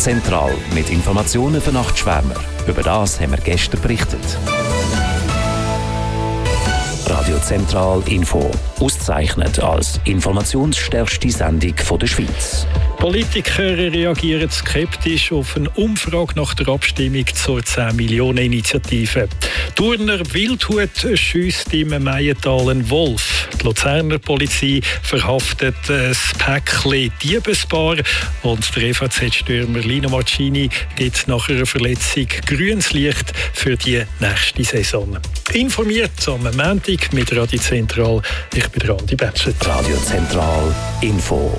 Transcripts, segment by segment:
Zentral mit Informationen für Nachtschwärmer. Über das haben wir gestern berichtet. Radio Zentral Info. Ausgezeichnet als informationsstärkste Sendung der Schweiz. Politiker reagieren skeptisch auf eine Umfrage nach der Abstimmung zur 10-Millionen-Initiative. Turner Wildhut schiesst im Meiental einen Wolf. Die Luzerner Polizei verhaftet ein Päckchen Diebesbar und der FAZ-Stürmer Lino Marcini gibt nach einer Verletzung grünes Licht für die nächste Saison. Informiert am Montag mit Radio Zentral. Ich bin Andi Betschet. Radio Zentral Info.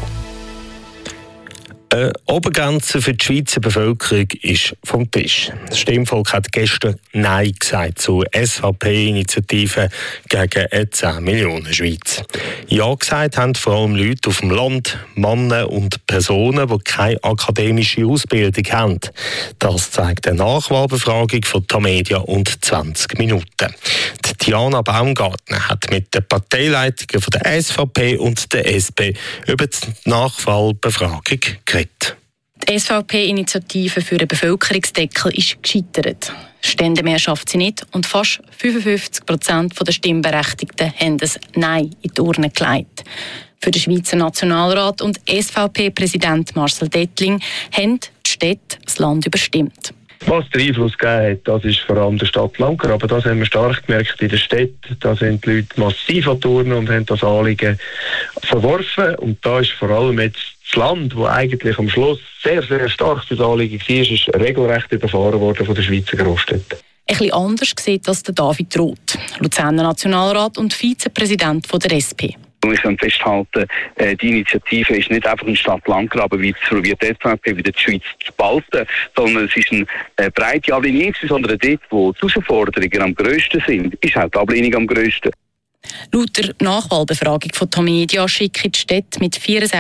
Eine Obergrenze für die Schweizer Bevölkerung ist vom Tisch. Das Stimmvolk hat gestern Nein gesagt zur SVP-Initiative gegen eine 10 Millionen Schweiz. Ja gesagt haben vor allem Leute auf dem Land, Männer und Personen, die keine akademische Ausbildung haben. Das zeigt eine Nachwahlbefragung von Tamedia und 20 Minuten. Die Diana Baumgartner hat mit den Parteileitungen von der SVP und der SP über die Nachwahlbefragung geredet. Die SVP-Initiative für einen Bevölkerungsdeckel ist gescheitert. Ständemehr schafft sie nicht und fast 55% der Stimmberechtigten haben das Nein in die Urne gelegt. Für den Schweizer Nationalrat und SVP-Präsident Marcel Dettling haben die Städte das Land überstimmt. Was den Einfluss gegeben hat, das ist vor allem der Stadt Lanker. Aber das haben wir stark gemerkt in der Stadt. Da sind die Leute massiv an Turnen und haben das Anliegen verworfen. Und da ist vor allem jetzt das Land, das eigentlich am Schluss sehr, sehr stark für das Anliegen war, ist regelrecht überfahren worden von den Schweizer Großstädten. Ein bisschen anders sieht das der David Roth, Luzerner Nationalrat und Vizepräsident der SP. Wir können festhalten, die Initiative ist nicht einfach ein Stadt-Land-Graben, wie es probiert die SVP wieder die Schweiz zu behalten, sondern es ist eine breite Ablehnung, insbesondere dort, wo die Herausforderungen am grössten sind, ist auch die Ablehnung am grössten. Laut der Nachwahlbefragung von Tamedia schicken die Städte mit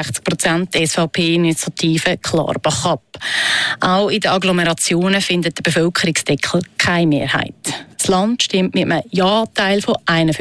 64% die SVP-Initiative klar bachab. Auch in den Agglomerationen findet der Bevölkerungsdeckel keine Mehrheit. Das Land stimmt mit einem Ja-Teil von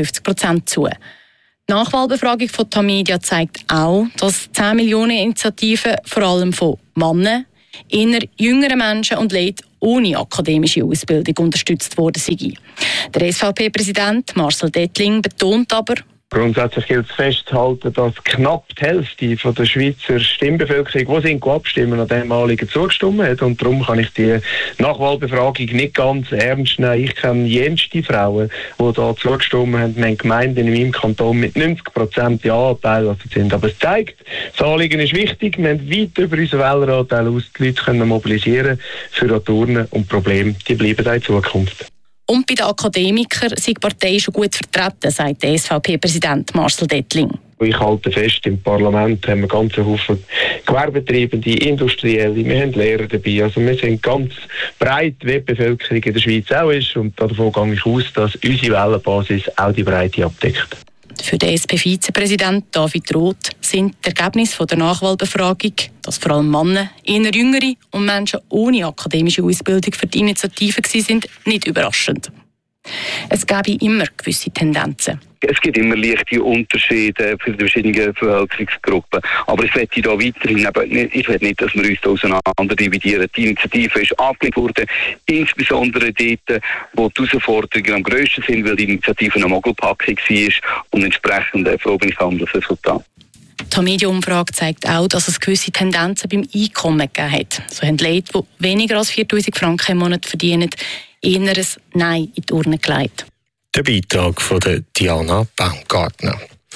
51% zu. Die Nachwahlbefragung von Tamedia zeigt auch, dass 10 Millionen Initiativen vor allem von Männern, eher jüngeren Menschen und Leuten ohne akademische Ausbildung unterstützt worden sei. Der SVP-Präsident Marcel Dettling betont aber, grundsätzlich gilt es festzuhalten, dass knapp die Hälfte von der Schweizer Stimmbevölkerung, die sind abstimmen, an diesem Anliegen zugestimmt hat. Und darum kann ich die Nachwahlbefragung nicht ganz ernst nehmen. Ich kenne jenste Frauen, die da zugestimmt haben. Wir haben Gemeinden in meinem Kanton mit 90% Ja-Anteil sind. Aber es zeigt, das Anliegen ist wichtig. Wir haben weit über unseren Wähleranteil aus die Leute können mobilisieren für die Turnen und Probleme, die bleiben auch in Zukunft. Und bei den Akademikern sind die Partei schon gut vertreten, sagt der SVP-Präsident Marcel Dettling. Ich halte fest, im Parlament haben wir ganz Haufen Gewerbetreibende, Industrielle, wir haben Lehrer dabei. Also wir sind ganz breit, wie die Bevölkerung in der Schweiz auch ist. Und davon gehe ich aus, dass unsere Wählerbasis auch die Breite abdeckt. Für den SP-Vizepräsident David Roth sind die Ergebnisse der Nachwahlbefragung, dass vor allem Männer, eher Jüngere und Menschen ohne akademische Ausbildung für die Initiative waren, nicht überraschend. Es gäbe immer gewisse Tendenzen. Es gibt immer leichte Unterschiede für die verschiedenen Bevölkerungsgruppen. Aber ich möchte da weiterhin, ich will nicht, dass wir uns da auseinander dividieren. Die Initiative ist abgelehnt worden, insbesondere dort, wo die Herausforderungen am grössten sind, weil die Initiative eine Mogelpackung war und entsprechend froh bin ich um das Resultat. Die Tamedia-Umfrage zeigt auch, dass es gewisse Tendenzen beim Einkommen gegeben hat. So haben Leute, die weniger als 4'000 Franken im Monat verdienen, eher ein Nein in die Urne gelegt. Der Beitrag von Diana Baumgartner.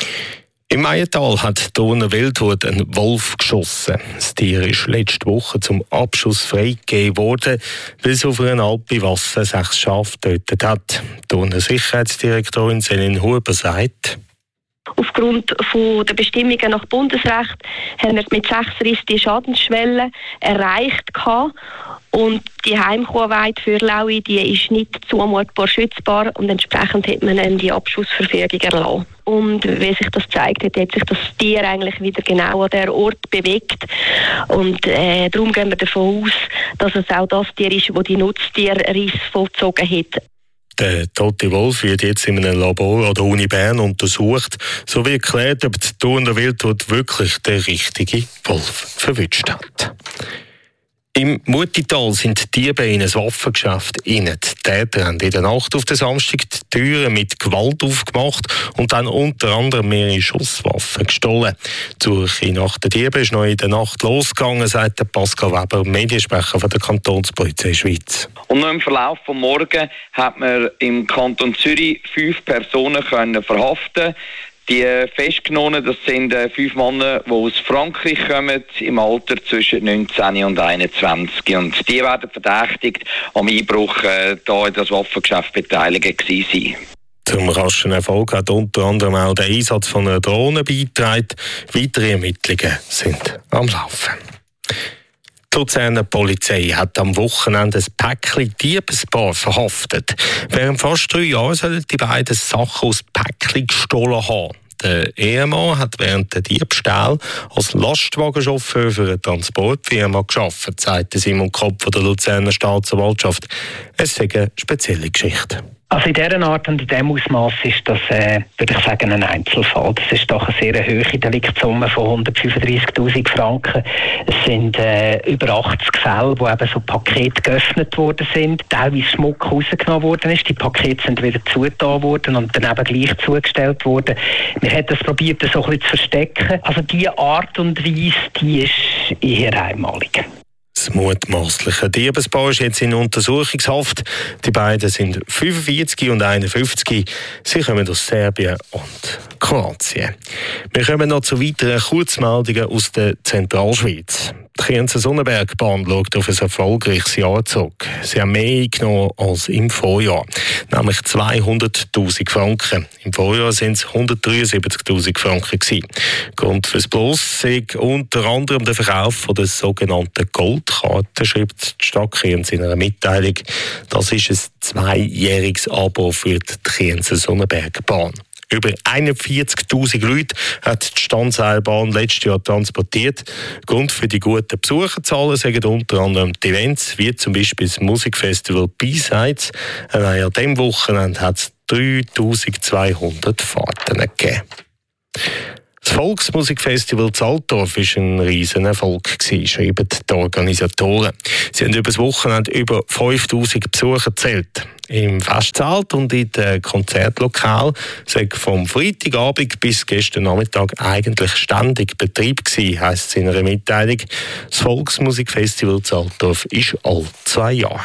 Im Meiental hat Turner Wildhut einen Wolf geschossen. Das Tier ist letzte Woche zum Abschuss freigegeben worden, weil es auf einer Alp bei Wasser 6 Schafe getötet hat. Die Turner Sicherheitsdirektorin Selin Huber sagt: Aufgrund der Bestimmungen nach Bundesrecht haben wir mit 6 Riss die Schadensschwelle erreicht und die Heimkuhweide für Laui, die ist nicht zumutbar schützbar und entsprechend hat man dann die Abschussverfügung erlassen. Und wie sich das zeigt, hat sich das Tier eigentlich wieder genau an der Ort bewegt und darum gehen wir davon aus, dass es auch das Tier ist, das die Nutztierriss vollzogen hat. Der tote Wolf wird jetzt in einem Labor an der Uni Bern untersucht, sowie erklärt, ob die Turner Wildhut wirklich den richtigen Wolf verwünscht hat. Im Mutital sind Diebe in ein Waffengeschäft rein. Die Täter haben in der Nacht auf den Samstag die Türen mit Gewalt aufgemacht und dann unter anderem mehrere Schusswaffen gestohlen. Die Suche nach den Dieben ist noch in der Nacht losgegangen, sagt Pascal Weber, Mediensprecher von der Kantonspolizei Schweiz. Und noch im Verlauf des Morgens hat man im Kanton Zürich 5 Personen verhaften. Die Festgenommenen, das sind 5 Männer, die aus Frankreich kommen, im Alter zwischen 19 und 21. Und die werden verdächtigt, am Einbruch da in das Waffengeschäft beteiligt gewesen sein. Zum raschen Erfolg hat unter anderem auch der Einsatz von einer Drohne beigetragen. Weitere Ermittlungen sind am Laufen. Die Luzerner Polizei hat am Wochenende ein Päckchen Diebesbar verhaftet. Während fast 3 Jahren sollen die beiden Sachen aus Päckchen gestohlen haben. Der Ehemann hat während der Diebstahl als Lastwagenchauffeur für eine Transportfirma gearbeitet, sagte Simon Kopp von der Luzerner Staatsanwaltschaft. Es sei eine spezielle Geschichte. Also in dieser Art und in diesem Ausmaß ist das, würde ich sagen, ein Einzelfall. Das ist doch eine sehr hohe Deliktsumme von 135'000 Franken. Es sind über 80 Fälle, wo eben so Pakete geöffnet worden sind, teilweise Schmuck rausgenommen worden ist. Die Pakete sind wieder zugetan worden und dann eben gleich zugestellt worden. Wir haben das probiert, so ein bisschen zu verstecken. Also diese Art und Weise, die ist eher einmalig. Das mutmaßliche Diebespaar ist jetzt in Untersuchungshaft. Die beiden sind 45 und 51. Sie kommen aus Serbien und Kroatien. Wir kommen noch zu weiteren Kurzmeldungen aus der Zentralschweiz. Die Krienzen-Sonnenbergbahn schaut auf ein erfolgreiches Jahr zurück. Sie haben mehr eingenommen als im Vorjahr, nämlich 200'000 Franken. Im Vorjahr waren es 173'000 Franken gewesen. Grund für das Plus ist unter anderem der Verkauf der sogenannten Goldkarte, schreibt die Stadt Kriens in einer Mitteilung. Das ist ein 2-jähriges Abo für die Krienzen-Sonnenbergbahn. Über 41'000 Leute hat die Standseilbahn letztes Jahr transportiert. Grund für die guten Besucherzahlen sind unter anderem die Events, wie zum Beispiel das Musikfestival B-Sides. An diesem Wochenende hat es 3'200 Fahrten gegeben. Das Volksmusikfestival Zaltdorf war ein riesen Erfolg, schreiben die Organisatoren. Sie haben über das Wochenende über 5'000 Besucher gezählt. Im Festzelt und in den Konzertlokalen sei vom Freitagabend bis gestern Nachmittag eigentlich ständig Betrieb gewesen, heisst es in einer Mitteilung. Das Volksmusikfestival Zaltdorf ist alle 2 Jahre.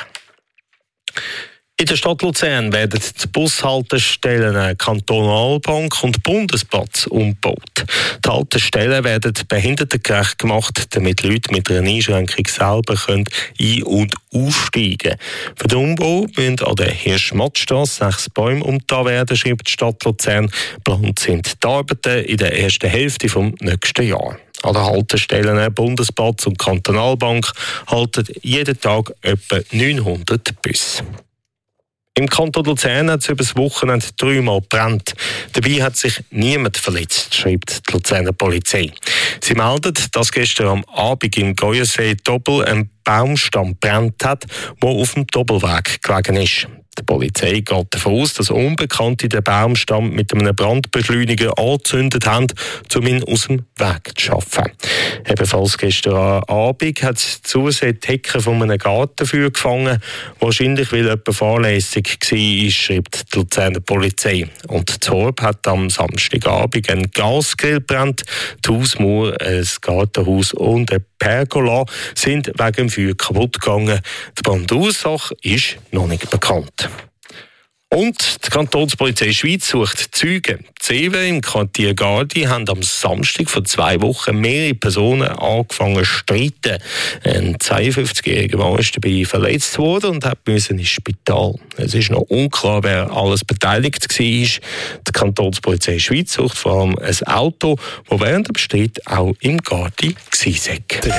In der Stadt Luzern werden die Bushaltestellen Kantonalbank und Bundesplatz umgebaut. Die Haltestellen werden behindertengerecht gemacht, damit Leute mit einer Einschränkung selber ein- und aussteigen können. Für den Umbau müssen an der Hirschmattstrasse 6 Bäume umgetan werden, schreibt die Stadt Luzern. Geplant sind die Arbeiten in der ersten Hälfte des nächsten Jahres. An den Haltestellen Bundesplatz und Kantonalbank halten jeden Tag etwa 900 Busse. Im Kanton Luzern hat es über das Wochenende 3-mal gebrannt. Dabei hat sich niemand verletzt, schreibt die Luzerner Polizei. Sie meldet, dass gestern am Abend im Goyensee Doppel ein Baumstamm gebrannt hat, der auf dem Doppelweg gelegen ist. Die Polizei geht davon aus, dass Unbekannte den Baumstamm mit einem Brandbeschleuniger angezündet haben, um ihn aus dem Weg zu schaffen. Ebenfalls gestern Abend hat es Zusee die Hecke von einem Gartenfeuer gefangen, wahrscheinlich weil jemand fahrlässig war, schreibt die Luzerner Polizei. Und Zorb hat am Samstagabend einen Gasgrill gebrannt. Die Hausmauer, ein Gartenhaus und eine Pergola sind wegen dem Feuer kaputt gegangen. Die Brandursache ist noch nicht bekannt. Und die Kantonspolizei Schweiz sucht Zeugen. Die Zeven im Quartier Gardi haben am Samstag vor 2 Wochen mehrere Personen angefangen zu streiten. Ein 52-jähriger Mann ist dabei verletzt worden und musste ins Spital. Es ist noch unklar, wer alles beteiligt war. Die Kantonspolizei Schweiz sucht vor allem ein Auto, das während dem Streit auch im Gardi war.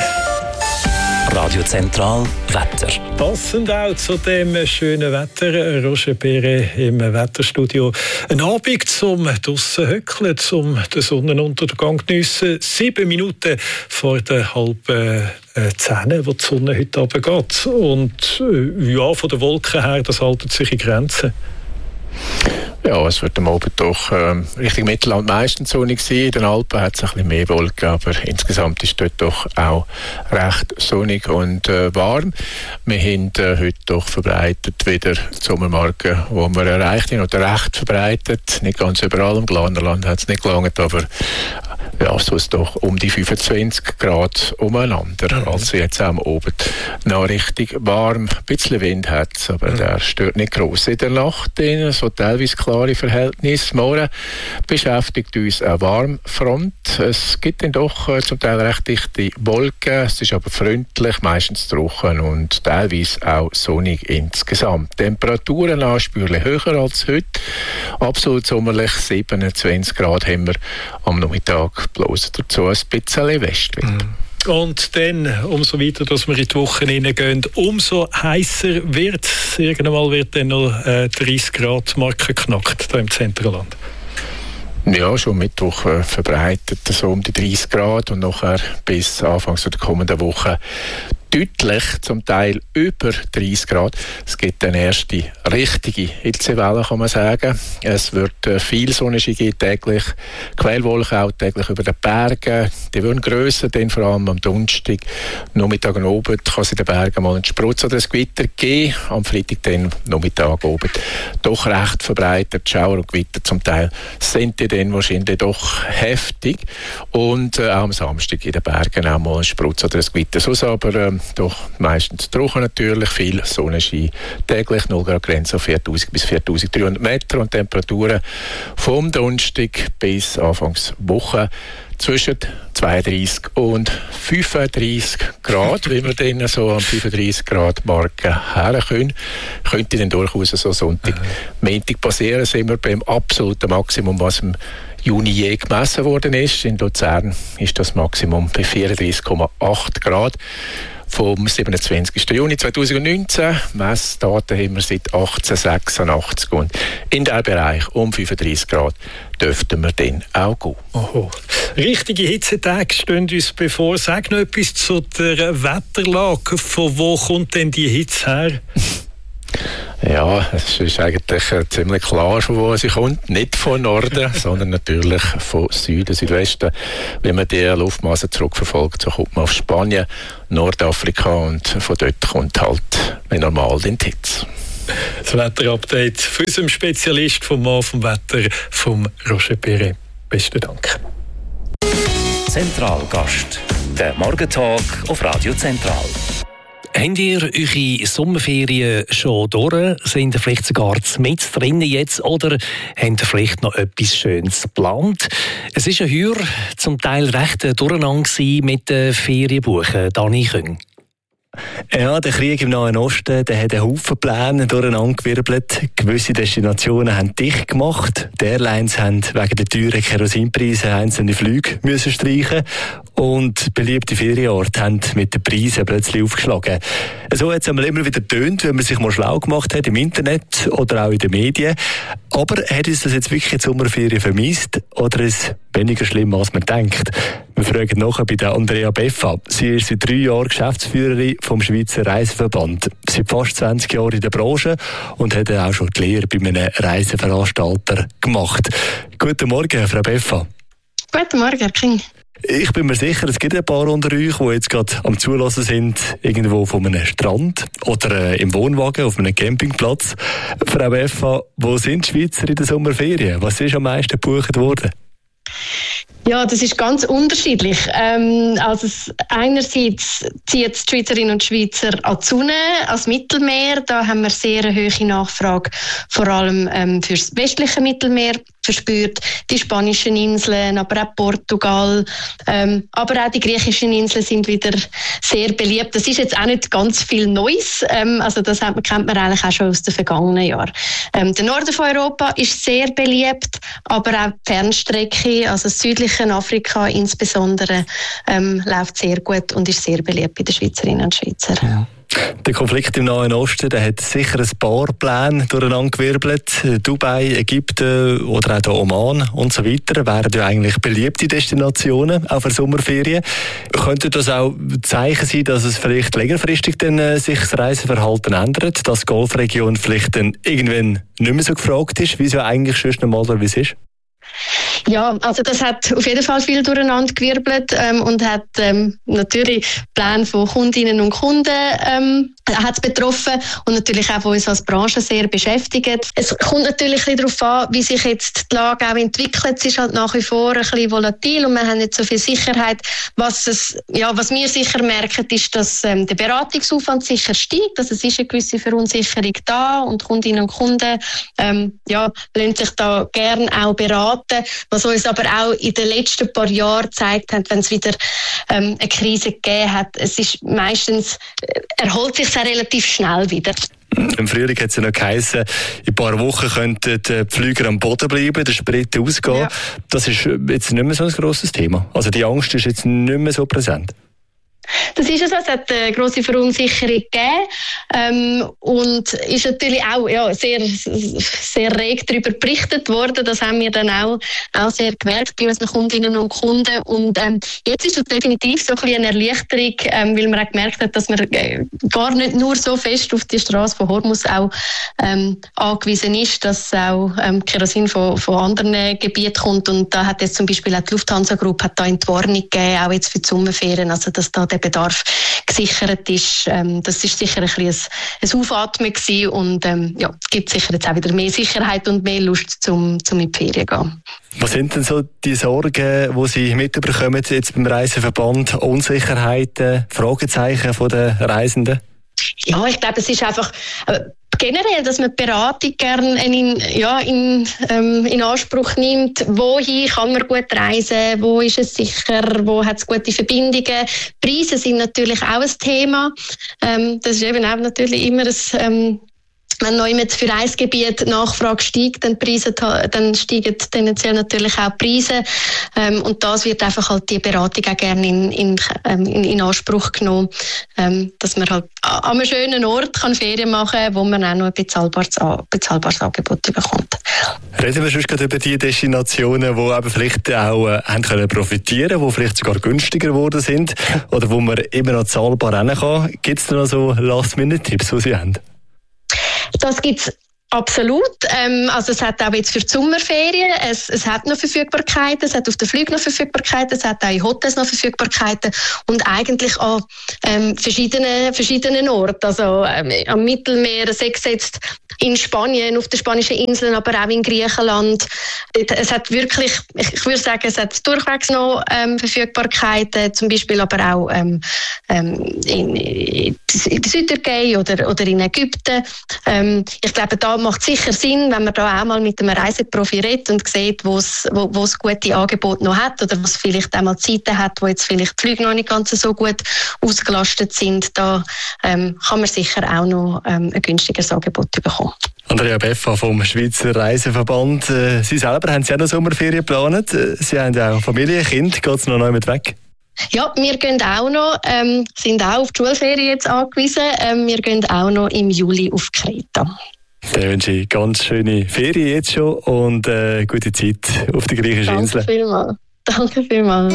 Radio Zentral Wetter. Passend auch zu dem schönen Wetter, Roger Perre im Wetterstudio. Ein Abend zum draussen hückeln, zum den Sonnenuntergang geniessen. 7 Minuten vor der halben 10, wo die Sonne heute Abend geht. Und ja, von den Wolken her, das haltet sich in Grenzen. Ja, es wird am Abend doch Richtung Mittelland meistens sonnig sein. In den Alpen hat es ein bisschen mehr Wolken, aber insgesamt ist dort doch auch recht sonnig und warm. Wir haben heute doch verbreitet wieder die Sommermarke, die wir erreicht haben, oder recht verbreitet. Nicht ganz überall, im Glarnerland hat es nicht gelangt, aber ja, so ist doch um die 25 Grad umeinander. Also jetzt auch am Abend noch richtig warm. Ein bisschen Wind hat es, aber der stört nicht gross. In der Nacht so teilweise klare Verhältnisse. Morgen beschäftigt uns eine Warmfront. Es gibt dann doch zum Teil recht dichte Wolken. Es ist aber freundlich, meistens trocken und teilweise auch sonnig insgesamt. Temperaturen anspürlich höher als heute. Absolut sommerlich 27 Grad haben wir am Nachmittag, bloß dazu ein bisschen Westwind. Und dann, umso weiter, dass wir in die Woche hineingehen, umso heißer wird es. Irgendwann wird dann noch 30 Grad Marke geknackt hier im Zentralland. Ja, schon Mittwoch verbreitet so um die 30 Grad und nachher bis Anfang der kommenden Woche deutlich, zum Teil über 30 Grad. Es gibt eine erste richtige Hitzewelle, kann man sagen. Es wird viel Sonnenschein geben täglich, Quellwolken auch täglich über den Bergen. Die werden grösser, dann vor allem am Donnerstag, Nachmittag und Abend kann es in den Bergen mal einen Sprutz oder ein Gewitter geben. Am Freitag dann Nachmittag, Abend doch recht verbreitet. Schauer und Gewitter zum Teil sind die dann wahrscheinlich doch heftig. Und auch am Samstag in den Bergen auch mal ein Sprutz oder ein Gewitter. Sonst aber doch meistens trocken natürlich, viel Sonnenschein. Täglich 0 Grad Grenze auf 4000 bis 4300 Meter und Temperaturen vom Donnerstag bis Anfangswoche zwischen 32 und 35 Grad, wie wir dann so an 35 Grad Marke herkommen. Könnte dann durchaus so Sonntag, Montag passieren, sind wir beim absoluten Maximum, was im Juni je gemessen worden ist. In Luzern ist das Maximum bei 34,8 Grad. Vom 27. Juni 2019. Messdaten haben wir seit 1886 und in diesem Bereich um 35 Grad dürften wir dann auch gehen. Oho. Richtige Hitzetage stehen uns bevor. Sag noch etwas zu der Wetterlage. Von wo kommt denn die Hitze her? Ja, es ist eigentlich ziemlich klar, von wo sie kommt. Nicht von Norden, sondern natürlich von Süden, Südwesten. Wenn man die Luftmasse zurückverfolgt, so kommt man auf Spanien, Nordafrika und von dort kommt halt wie normal die Hitze. Das Wetterupdate von unserem Spezialist vom Mann vom Wetter, vom Roger Perret. Besten Dank. Zentralgast, der Morgentalk auf Radio Zentral. Habt ihr eure Sommerferien schon durch? Sind ihr vielleicht sogar mit drinnen jetzt oder habt ihr vielleicht noch etwas Schönes geplant? Es war ja heute zum Teil recht durcheinander mit den Ferienbuchen. Dani Küng. Ja, der Krieg im Nahen Osten, der hat einen Haufen Pläne durcheinandergewirbelt. Gewisse Destinationen haben dicht gemacht. Die Airlines haben wegen der teuren Kerosinpreise einzelne Flüge müssen streichen. Und beliebte Ferienorte haben mit den Preisen plötzlich aufgeschlagen. So hat es einmal immer wieder getönt, wenn man sich mal schlau gemacht hat im Internet oder auch in den Medien. Aber hat uns das jetzt wirklich die Sommerferien vermisst oder ist es weniger schlimm, als man denkt? Wir fragen nachher bei der Andrea Beffa. Sie ist seit 3 Jahren Geschäftsführerin vom Schweizer Reiseverband. Seit fast 20 Jahren in der Branche und hat auch schon die Lehre bei einem Reiseveranstalter gemacht. Guten Morgen, Frau Beffa. Guten Morgen, Herr King. Ich bin mir sicher, es gibt ein paar unter euch, die jetzt gerade am Zulassen sind, irgendwo von einem Strand oder im Wohnwagen auf einem Campingplatz. Frau Beffa, wo sind die Schweizer in den Sommerferien? Was ist am meisten gebucht worden? Ja, das ist ganz unterschiedlich. Also einerseits ziehen die Schweizerinnen und Schweizer an die Sonne, ans Mittelmeer. Da haben wir sehr eine hohe Nachfrage, vor allem für das westliche Mittelmeer verspürt. Die spanischen Inseln, aber auch Portugal, aber auch die griechischen Inseln sind wieder sehr beliebt. Das ist jetzt auch nicht ganz viel Neues. Also das kennt man eigentlich auch schon aus den vergangenen Jahren. Der Norden von Europa ist sehr beliebt, aber auch die Fernstrecke, also das südliche Afrika insbesondere, läuft sehr gut und ist sehr beliebt bei den Schweizerinnen und Schweizern. Ja. Der Konflikt im Nahen Osten, der hat sicher ein paar Pläne durcheinandergewirbelt. Dubai, Ägypten oder auch Oman und so weiter wären ja eigentlich beliebte Destinationen, auch für Sommerferien. Könnte das auch Zeichen sein, dass es vielleicht längerfristig dann sich das Reiseverhalten ändert, dass die Golfregion vielleicht dann irgendwann nicht mehr so gefragt ist, wie es ja eigentlich schon normalerweise ist? Ja, also das hat auf jeden Fall viel durcheinander gewirbelt und hat natürlich Pläne von Kundinnen und Kunden hat's betroffen und natürlich auch, was uns als Branche sehr beschäftigt. Es kommt natürlich ein bisschen darauf an, wie sich jetzt die Lage auch entwickelt. Es ist halt nach wie vor ein bisschen volatil und wir haben nicht so viel Sicherheit. Was wir sicher merken, ist, dass der Beratungsaufwand sicher steigt. Also es ist eine gewisse Verunsicherung da und Kundinnen und Kunden lassen sich da gerne auch beraten. Was uns aber auch in den letzten paar Jahren gezeigt hat, wenn es wieder eine Krise gegeben hat, es ist meistens erholt sich sehr relativ schnell wieder. Im Frühling hat es ja noch geheißen, in ein paar Wochen könnten die Flüger am Boden bleiben, der Sprit ausgehen. Ja. Das ist jetzt nicht mehr so ein grosses Thema. Also die Angst ist jetzt nicht mehr so präsent. Das ist es. Es hat eine grosse Verunsicherung gegeben und ist natürlich auch sehr, sehr reg darüber berichtet worden. Das haben wir dann auch sehr gemerkt bei unseren Kundinnen und Kunden. Und jetzt ist es definitiv so ein bisschen eine Erleichterung, weil man auch gemerkt hat, dass man gar nicht nur so fest auf die Straße von Hormuz auch angewiesen ist, dass auch Kerosin von anderen Gebieten kommt. Und da hat jetzt zum Beispiel auch die Lufthansa-Gruppe hat da Entwarnung gegeben, auch jetzt für die Sommerferien, also dass da der Bedarf gesichert ist. Das ist sicher ein Aufatmen gewesen und es gibt sicher jetzt auch wieder mehr Sicherheit und mehr Lust zum in die Ferien gehen. Was sind denn so die Sorgen, die Sie mitbekommen jetzt beim Reiseverband? Unsicherheiten, Fragezeichen von den Reisenden? Ja, ich glaube, es ist einfach generell, dass man die Beratung gerne in Anspruch nimmt. Wohin kann man gut reisen? Wo ist es sicher? Wo hat es gute Verbindungen? Preise sind natürlich auch ein Thema. Das ist eben auch natürlich immer wenn neu für Reisgebiet die Nachfrage steigt, dann steigen tendenziell natürlich auch die Preise. Und das wird einfach halt die Beratung auch gerne in Anspruch genommen, dass man halt an einem schönen Ort kann Ferien machen kann, wo man auch noch ein bezahlbares Angebot bekommt. Reden wir schon gerade über die Destinationen, die eben vielleicht auch haben können profitieren, die vielleicht sogar günstiger geworden sind oder wo man immer noch zahlbar rein kann. Gibt es da noch so Last-Minute-Tipps, die Sie haben? Das gibt's absolut. Also es hat auch jetzt für die Sommerferien, es hat noch Verfügbarkeiten, es hat auf den Flügen noch Verfügbarkeiten, es hat auch in Hotels noch Verfügbarkeiten und eigentlich an verschiedenen Orten. Also am Mittelmeer, sechs jetzt in Spanien, auf den spanischen Inseln, aber auch in Griechenland. Es hat wirklich, ich würde sagen, es hat durchwegs noch Verfügbarkeiten, zum Beispiel aber auch in der Südtürkei oder in Ägypten. Ich glaube, da macht sicher Sinn, wenn man da auch mal mit einem Reiseprofi redet und sieht, wo es gute Angebote noch hat oder was vielleicht auch mal Zeiten hat, wo jetzt vielleicht die Flüge noch nicht ganz so gut ausgelastet sind. Da kann man sicher auch noch ein günstigeres Angebot bekommen. Andrea Beffa vom Schweizer Reiseverband. Sie selber haben ja noch Sommerferien geplant. Sie haben ja auch Familie, Kind. Geht es noch mit weg? Ja, wir gehen auch noch, sind auch auf die Schulferien jetzt angewiesen. Wir gehen auch noch im Juli auf Kreta. Dann wünsche ich ganz schöne Ferien jetzt schon und gute Zeit auf der griechischen Insel. Danke vielmals.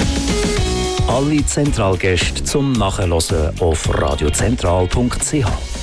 Alle Zentralgäste zum Nachhören auf radiozentral.ch.